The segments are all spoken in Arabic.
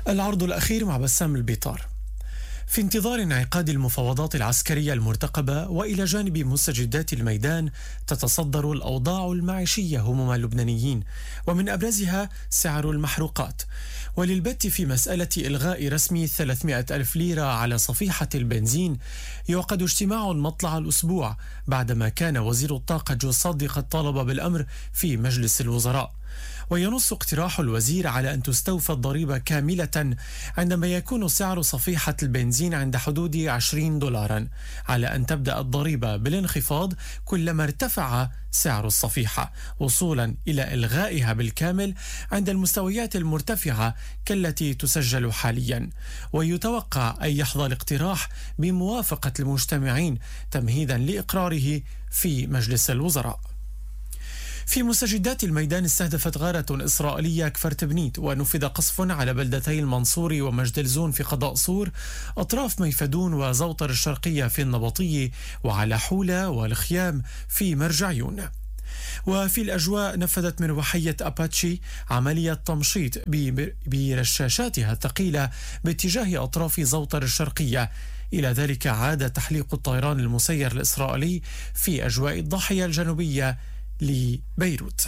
العرض الأخير مع بسام البيطار. في انتظار انعقاد المفاوضات العسكرية المرتقبة وإلى جانب مستجدات الميدان، تتصدر الأوضاع المعيشية هموم اللبنانيين، ومن أبرزها سعر المحروقات. وللبت في مسألة إلغاء رسمي 300 ألف ليرة على صفيحة البنزين، يعقد اجتماع مطلع الأسبوع بعدما كان وزير الطاقة جو صادق قد طالب بالأمر في مجلس الوزراء. وينص اقتراح الوزير على أن تستوفى الضريبة كاملة عندما يكون سعر صفيحة البنزين عند حدود 20 دولارا، على أن تبدأ الضريبة بالانخفاض كلما ارتفع سعر الصفيحة، وصولا إلى إلغائها بالكامل عند المستويات المرتفعة كالتي تسجل حاليا. ويتوقع أن يحظى الاقتراح بموافقة المجتمعين تمهيدا لإقراره في مجلس الوزراء. في مستجدات الميدان، استهدفت غارة إسرائيلية كفر بنيت ونفذ قصف على بلدتي المنصور ومجدلزون في قضاء صور، أطراف ميفدون وزوطر الشرقية في النبطية، وعلى حولة والخيام في مرجعيون. وفي الأجواء، نفذت مروحية أباتشي عملية تمشيط برشاشاتها الثقيلة باتجاه أطراف زوطر الشرقية. إلى ذلك عاد تحليق الطيران المسير الإسرائيلي في أجواء الضاحية الجنوبية لبيروت.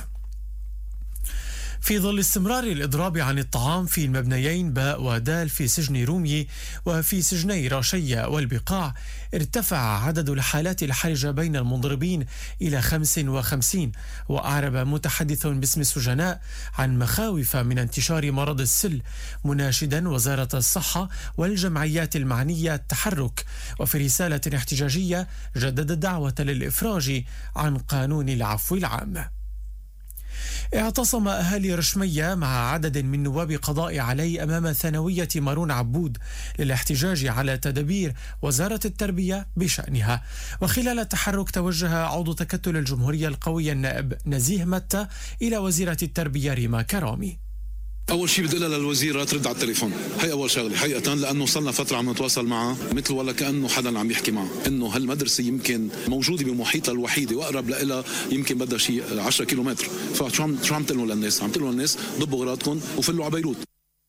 في ظل استمرار الإضراب عن الطعام في المبنيين باء ودال في سجن رومية وفي سجني راشية والبقاع، ارتفع عدد الحالات الحرجة بين المضربين إلى 55. وأعرب متحدث باسم السجناء عن مخاوف من انتشار مرض السل، مناشدا وزارة الصحة والجمعيات المعنية التحرك. وفي رسالة احتجاجية جدد الدعوة للإفراج عن قانون العفو العام. اعتصم أهالي رشمية مع عدد من نواب قضاء علي أمام ثانوية مارون عبود للاحتجاج على تدابير وزارة التربية بشأنها. وخلال التحرك، توجه عضو تكتل الجمهورية القوية النائب نزيه متى إلى وزيرة التربية ريما كرامي. أول شيء بدي أقولها للوزيرة ترد على التليفون، هي أول شغلة حقيقة، لأنه صلنا فترة عم نتواصل معها مثل ولا كأنه حدا عم يحكي معه، إنه هالمدرسة يمكن موجودة بمحيطها الوحيدة وأقرب لها يمكن بدها شيء 10 كيلومتر. فشو عم تقولوا للناس؟ عم تقولوا للناس ضبوا أغراضكم وفلوا على بيروت.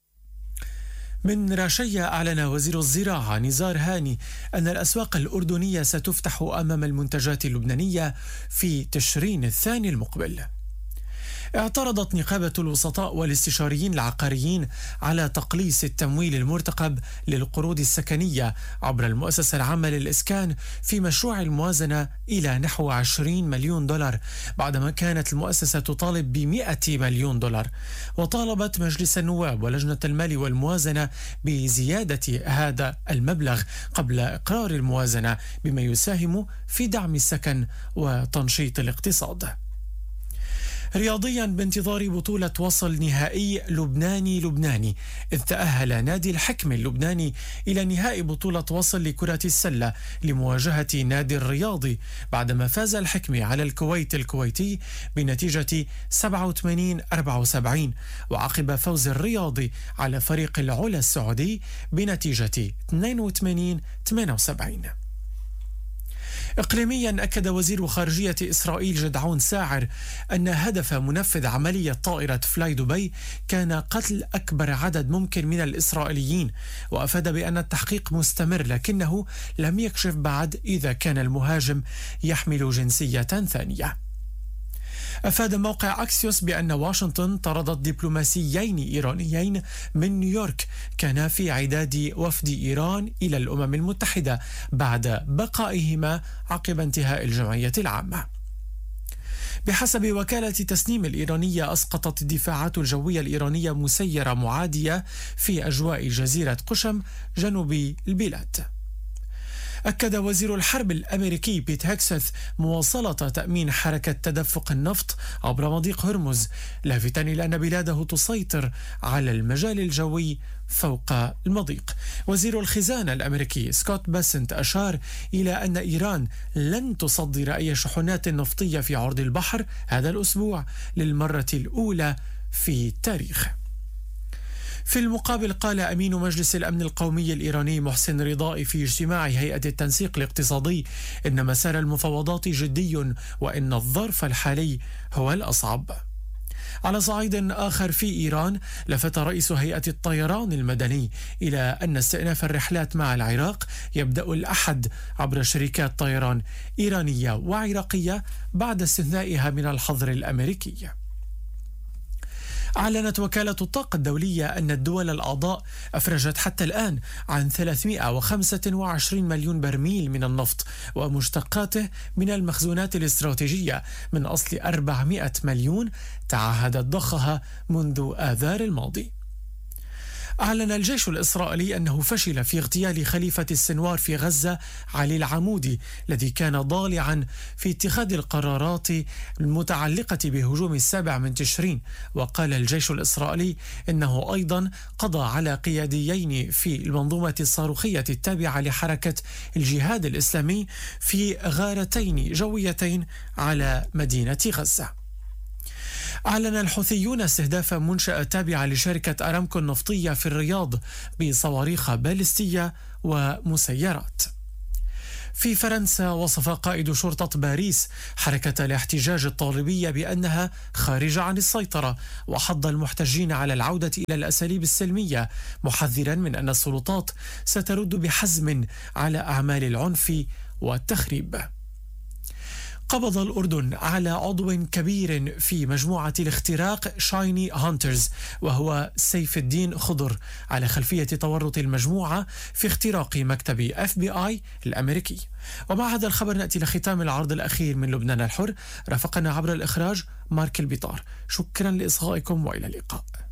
من راشية، أعلن وزير الزراعة نزار هاني أن الأسواق الأردنية ستفتح أمام المنتجات اللبنانية في تشرين الثاني المقبل. اعترضت نقابة الوسطاء والاستشاريين العقاريين على تقليص التمويل المرتقب للقروض السكنية عبر المؤسسة العامة للإسكان في مشروع الموازنة إلى نحو 20 مليون دولار، بعدما كانت المؤسسة تطالب ب100 مليون دولار. وطالبت مجلس النواب ولجنة المال والموازنة بزيادة هذا المبلغ قبل إقرار الموازنة، بما يساهم في دعم السكن وتنشيط الاقتصاد. رياضيا، بانتظار بطولة وصل نهائي لبناني، إذ تأهل نادي الحكم اللبناني إلى نهائي بطولة وصل لكرة السلة لمواجهة نادي الرياضي، بعدما فاز الحكم على الكويتي بنتيجة 87-74، وعقب فوز الرياضي على فريق العلا السعودي بنتيجة 82-78. إقليميا، أكد وزير خارجية إسرائيل جدعون ساعر أن هدف منفذ عملية طائرة فلاي دبي كان قتل أكبر عدد ممكن من الإسرائيليين، وأفاد بأن التحقيق مستمر، لكنه لم يكشف بعد إذا كان المهاجم يحمل جنسية ثانية. أفاد موقع أكسيوس بأن واشنطن طردت دبلوماسيين إيرانيين من نيويورك كانا في عداد وفد إيران إلى الأمم المتحدة بعد بقائهما عقب انتهاء الجمعية العامة. بحسب وكالة تسنيم الإيرانية، أسقطت الدفاعات الجوية الإيرانية مسيرة معادية في أجواء جزيرة قشم جنوب البلاد. أكد وزير الحرب الأمريكي بيت هيكسث مواصلة تأمين حركة تدفق النفط عبر مضيق هرمز، لافتا إلى أن بلاده تسيطر على المجال الجوي فوق المضيق. وزير الخزانة الأمريكي سكوت باسنت أشار إلى أن إيران لن تصدر أي شحنات نفطية في عرض البحر هذا الأسبوع للمرة الأولى في التاريخ. في المقابل، قال أمين مجلس الأمن القومي الإيراني محسن رضائي في اجتماع هيئة التنسيق الاقتصادي إن مسار المفاوضات جدي وإن الظرف الحالي هو الأصعب. على صعيد آخر في إيران، لفت رئيس هيئة الطيران المدني إلى أن استئناف الرحلات مع العراق يبدأ الأحد عبر شركات طيران إيرانية وعراقية بعد استثنائها من الحظر الأمريكي. أعلنت وكالة الطاقة الدولية أن الدول الأعضاء أفرجت حتى الآن عن 325 مليون برميل من النفط ومشتقاته من المخزونات الاستراتيجية من أصل 400 مليون تعهدت ضخها منذ آذار الماضي. أعلن الجيش الإسرائيلي أنه فشل في اغتيال خليفة السنوار في غزة علي العمودي الذي كان ضالعا في اتخاذ القرارات المتعلقة بهجوم 7 تشرين. وقال الجيش الإسرائيلي إنه أيضا قضى على قياديين في المنظومة الصاروخية التابعة لحركة الجهاد الإسلامي في غارتين جويتين على مدينة غزة. أعلن الحوثيون استهداف منشأة تابعة لشركة أرامكو النفطية في الرياض بصواريخ باليستية ومسيرات. في فرنسا، وصف قائد شرطة باريس حركة الاحتجاج الطالبية بأنها خارجة عن السيطرة، وحض المحتجين على العودة إلى الأساليب السلمية، محذرا من أن السلطات سترد بحزم على أعمال العنف والتخريب. قبض الأردن على عضو كبير في مجموعة الاختراق شايني هانترز، وهو سيف الدين خضر، على خلفية تورط المجموعة في اختراق مكتب FBI الأمريكي. ومع هذا الخبر نأتي لختام العرض الأخير من لبنان الحر. رافقنا عبر الإخراج مارك البيطار. شكرا لإصغائكم وإلى اللقاء.